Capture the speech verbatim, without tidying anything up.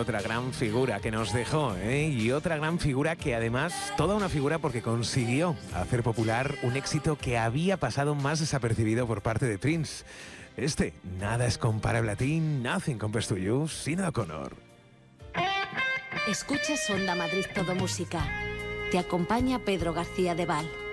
otra gran figura que nos dejó, ¿eh? Y otra gran figura que además, toda una figura porque consiguió hacer popular un éxito que había pasado más desapercibido por parte de Prince. Este, Nada es comparable a ti, Nothing compares to you, Sinéad O'Connor. Escuchas Onda Madrid Todo Música. Te acompaña Pedro García de Val.